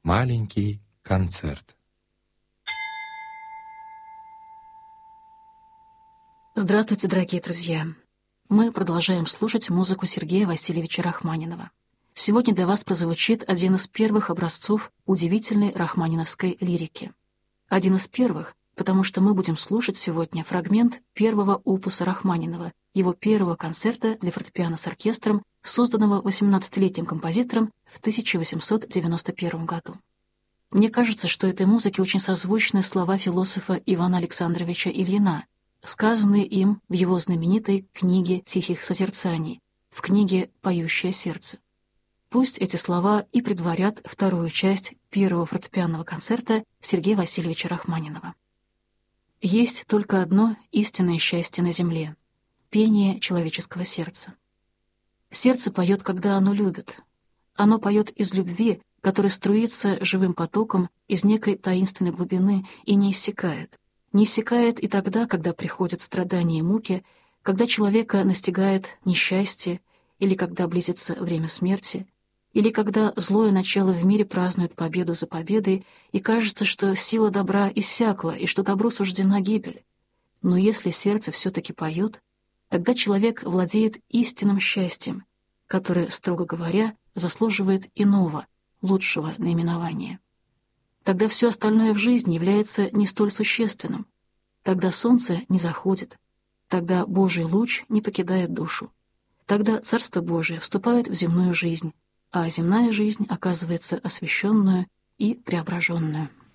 Маленький концерт. Здравствуйте, дорогие друзья! Мы продолжаем слушать музыку Сергея Васильевича Рахманинова. Сегодня для вас прозвучит один из первых образцов удивительной рахманиновской лирики. Один из первых, потому что мы будем слушать сегодня фрагмент первого опуса Рахманинова, его первого концерта для фортепиано с оркестром, созданного 18-летним композитором в 1891 году. Мне кажется, что этой музыке очень созвучны слова философа Ивана Александровича Ильина, сказанные им в его знаменитой книге «Тихих созерцаний», в книге «Поющее сердце». Пусть эти слова и предварят вторую часть первого фортепианного концерта Сергея Васильевича Рахманинова. Есть только одно истинное счастье на земле — пение человеческого сердца. Сердце поет, когда оно любит. Оно поет из любви, которая струится живым потоком из некой таинственной глубины и не иссякает. Не иссякает и тогда, когда приходят страдания и муки, когда человека настигает несчастье, или когда близится время смерти, или когда злое начало в мире празднует победу за победой, и кажется, что сила добра иссякла, и что добру суждена гибель. Но если сердце все-таки поет, тогда человек владеет истинным счастьем, которое, строго говоря, заслуживает иного, лучшего наименования. Тогда все остальное в жизни является не столь существенным. Тогда солнце не заходит. Тогда Божий луч не покидает душу. Тогда Царство Божие вступает в земную жизнь, а земная жизнь оказывается освященную и преображенную.